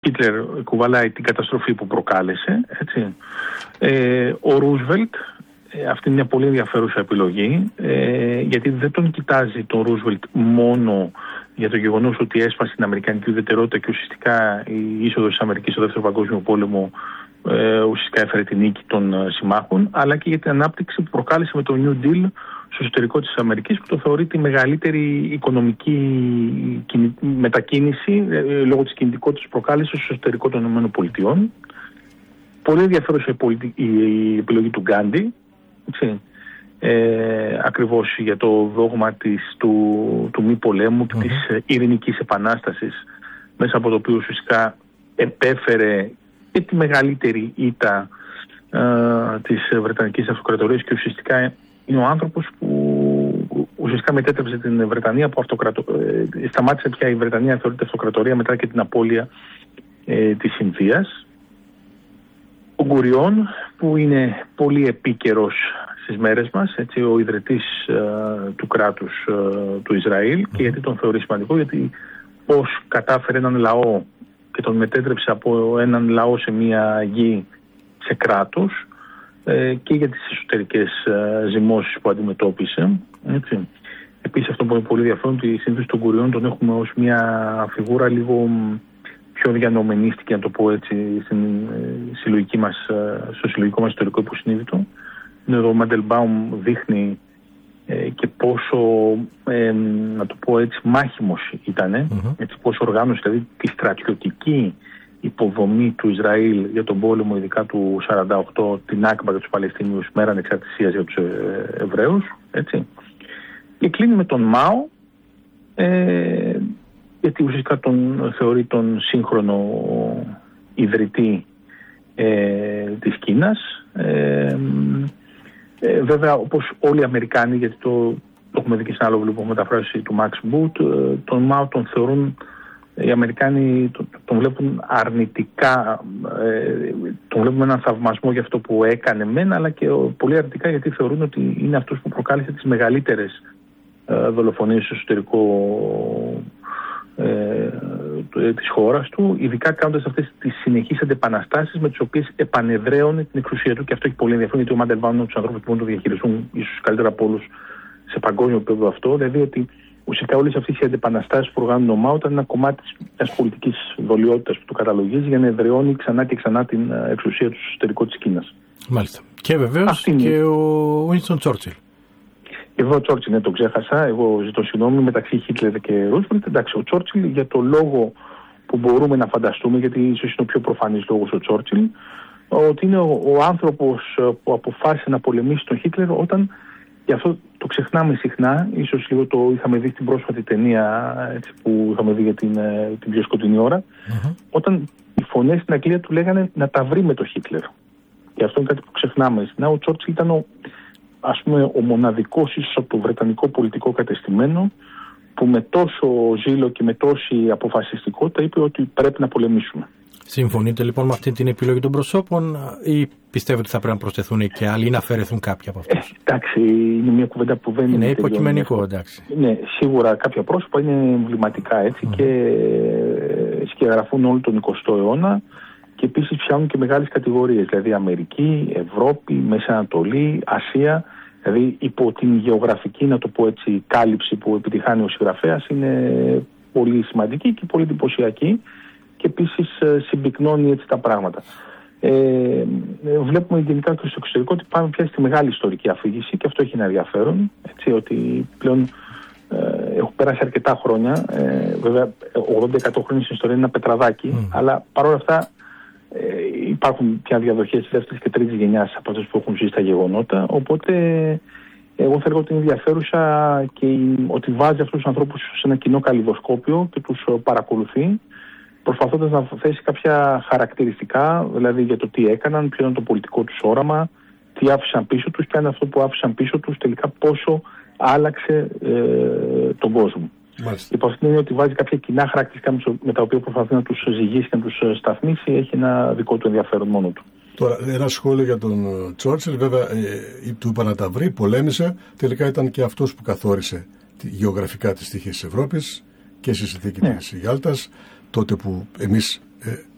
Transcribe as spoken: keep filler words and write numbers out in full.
Χίτλερ κουβαλάει την καταστροφή που προκάλεσε. Έτσι. Ε, ο Ρούσβελτ, ε, αυτή είναι μια πολύ ενδιαφέρουσα επιλογή, ε, γιατί δεν τον κοιτάζει τον Ρούσβελτ μόνο για το γεγονός ότι έσπασε την αμερικανική ουδετερότητα και ουσιαστικά η είσοδος της Αμερικής στο Δεύτερο Παγκόσμιο Πόλεμο ε, ουσιαστικά έφερε την νίκη των ε, συμμάχων, αλλά και για την ανάπτυξη που προκάλεσε με το New Deal στο εσωτερικό της Αμερικής, που το θεωρεί τη μεγαλύτερη οικονομική μετακίνηση ε, λόγω της κινητικότητας που προκάλεσε στο εσωτερικό των ΗΠΑ. Πολύ ενδιαφέρουσα η επιλογή του Γκάντι, έτσι, ε, ακριβώς για το δόγμα της, του, του μη πολέμου και mm-hmm. της ειρηνικής επανάστασης, μέσα από το οποίο ουσιαστικά επέφερε και τη μεγαλύτερη ήττα ε, της Βρετανικής Αυτοκρατορίας και ουσιαστικά είναι ο άνθρωπος που ουσιαστικά μετέτρεψε την Βρετανία από αυτοκρατο... Ε, σταμάτησε πια η Βρετανία να θεωρείται αυτοκρατορία μετά και την απώλεια ε, της Ινδίας. Ο Γκουριόν, που είναι πολύ επίκαιρος στις μέρες μας, έτσι, ο ιδρυτής ε, του κράτους ε, του Ισραήλ, και γιατί τον θεωρεί σημαντικό, γιατί πώς κατάφερε έναν λαό και τον μετέτρεψε από έναν λαό σε μια γη σε κράτος, ε, και για τις εσωτερικές ε, ζυμώσεις που αντιμετώπισε. Έτσι. Επίσης, αυτό που είναι πολύ ενδιαφέρον, ότι συνήθως τον Γκουριόν τον έχουμε ως μια φιγούρα λίγο πιο διανομενίστικη, να το πω έτσι, στην, συλλογική μας, στο συλλογικό μας ιστορικό υποσυνείδητο. Εδώ ο Μάντελμπαουμ δείχνει ε, και πόσο, ε, να το πω έτσι, μάχημος ήταν, mm-hmm. έτσι, πόσο οργάνωσε δηλαδή τη στρατιωτική υποδομή του Ισραήλ για τον πόλεμο, ειδικά του σαράντα οκτώ, την Νάκμπα για τους Παλαιστίνιους, μέρα ανεξαρτησίας για τους ε, Εβραίους. Έτσι. Και κλείνει με τον Μάο, ε, γιατί ουσιαστικά τον θεωρεί τον σύγχρονο ιδρυτή ε, της Κίνας. Ε, ε, βέβαια, όπως όλοι οι Αμερικάνοι, γιατί το, το έχουμε δει και στην άλλο βιβλίο που μεταφράσει του Max Boot, ε, τον Μάο τον θεωρούν, οι Αμερικάνοι τον, τον βλέπουν αρνητικά, ε, τον βλέπουν με έναν θαυμασμό για αυτό που έκανε μεν, αλλά και πολύ αρνητικά, γιατί θεωρούν ότι είναι αυτός που προκάλεσε τις μεγαλύτερες ε, δολοφονίες στο εσωτερικό Ε, της χώρας του, ειδικά κάνοντας αυτές τις συνεχείς αντεπαναστάσεις με τις οποίες επανεδραίωνε την εξουσία του, και αυτό έχει πολύ ενδιαφέρον, γιατί ο Μάντελμπαουμ είναι από τους ανθρώπους που μπορούν να το διαχειριστούν ίσως καλύτερα από όλους σε παγκόσμιο επίπεδο αυτό, δηλαδή ότι ουσιαστικά όλες αυτές οι αντεπαναστάσεις που οργάνωνε ο Μάο ήταν ένα κομμάτι μιας πολιτικής δολιότητας που του καταλογίζει για να εδραιώνει ξανά και ξανά την εξουσία του στο εσωτερικό της Κίνας. Μάλιστα. Και βεβαίως και ο Winston Churchill. Εδώ ο Τσόρτσιλ, ναι, το ξέχασα. Εγώ ζητώ συγγνώμη, μεταξύ Χίτλερ και Ρούσβελτ. Εντάξει, ο Τσόρτσιλ, για το λόγο που μπορούμε να φανταστούμε, γιατί ίσως είναι ο πιο προφανής λόγος ο Τσόρτσιλ, ότι είναι ο, ο άνθρωπος που αποφάσισε να πολεμήσει τον Χίτλερ όταν, και αυτό το ξεχνάμε συχνά, ίσως λίγο το είχαμε δει στην πρόσφατη ταινία, έτσι, που είχαμε δει για την, την πιο σκοτεινή ώρα, uh-huh. όταν οι φωνές στην Αγγλία του λέγανε να τα βρει με τον Χίτλερ. Και αυτό είναι κάτι που ξεχνάμε συχνά. Ο Τσόρτσιλ ήταν ο, ας πούμε, ο μοναδικός ίσως από το βρετανικό πολιτικό κατεστημένο που με τόσο ζήλο και με τόση αποφασιστικότητα είπε ότι πρέπει να πολεμήσουμε. Συμφωνείτε λοιπόν με αυτή την επιλογή των προσώπων, ή πιστεύετε ότι θα πρέπει να προσθεθούν και άλλοι ή να αφαιρεθούν κάποιοι από αυτούς? Ε, εντάξει, είναι μια κουβέντα που δεν είναι. Είναι υποκειμενικό, εντάξει. Ναι, σίγουρα κάποια πρόσωπα είναι εμβληματικά, έτσι, mm. και σκιαγραφούν όλο τον εικοστό αιώνα. Και επίσης φτιάχνουν και μεγάλες κατηγορίες, δηλαδή Αμερική, Ευρώπη, Μέση Ανατολή, Ασία. Δηλαδή υπό την γεωγραφική, να το πω έτσι, κάλυψη που επιτυχάνει ο συγγραφέας είναι πολύ σημαντική και πολύ εντυπωσιακή, και επίσης συμπυκνώνει έτσι τα πράγματα. Ε, βλέπουμε γενικά και στο εξωτερικό ότι πάμε πια στη μεγάλη ιστορική αφήγηση, και αυτό έχει ένα ενδιαφέρον, έτσι, ότι πλέον ε, έχουν περάσει αρκετά χρόνια. Ε, βέβαια, ογδόντα εκατό χρόνια στην ιστορία είναι ένα πετραδάκι, mm. αλλά παρόλα αυτά Ε, υπάρχουν πια διαδοχές δεύτερης και τρίτης γενιάς από αυτές που έχουν ζήσει τα γεγονότα, οπότε εγώ θα έλεγα ότι είναι ενδιαφέρουσα και ότι βάζει αυτούς τους ανθρώπους σε ένα κοινό καλλιδοσκόπιο και τους παρακολουθεί, προσπαθώντας να θέσει κάποια χαρακτηριστικά, δηλαδή για το τι έκαναν, ποιο είναι το πολιτικό τους όραμα, τι άφησαν πίσω τους, και αν αυτό που άφησαν πίσω τους τελικά πόσο άλλαξε ε, τον κόσμο. Υπό αυτήν είναι ότι βάζει κάποια κοινά χαρακτηριστικά με τα οποία προσπαθεί να τους ζυγίσει και να τους σταθμίσει, έχει ένα δικό του ενδιαφέρον μόνο του. Τώρα, ένα σχόλιο για τον Τσόρτσιλ. Βέβαια, ε, του είπα να τα βρει, πολέμησε. Τελικά ήταν και αυτός που καθόρισε γεωγραφικά τις τύχες της Ευρώπης και στη συνθήκη ναι. της Γιάλτας, τότε που εμείς ε,